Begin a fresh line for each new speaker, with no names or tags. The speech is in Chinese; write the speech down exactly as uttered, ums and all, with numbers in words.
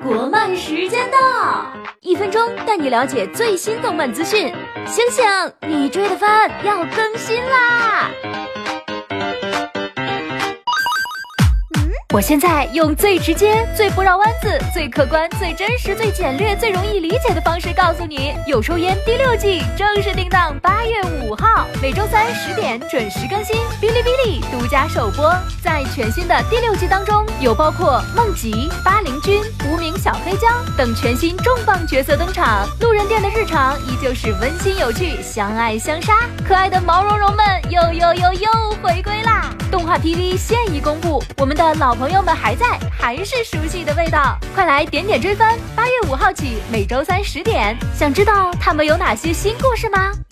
国漫时间到，一分钟带你了解最新动漫资讯。醒醒，你追的番要更新啦！我现在用最直接、最不绕弯子、最客观、最真实、最简略、最容易理解的方式告诉你，有抽烟第六季正式定档八月五号，每周三十点准时更新，哔哩哔哩独家首播。在全新的第六季当中，有包括梦吉、八灵君、无名小黑椒等全新重磅角色登场。路人店的日常依旧是温馨有趣、相爱相杀，可爱的毛茸茸们又又又又回归啦！动画 P V 现已公布，我们的老朋友们还在，还是熟悉的味道，快来点点追番！八月五号起，每周三十点，想知道他们有哪些新故事吗？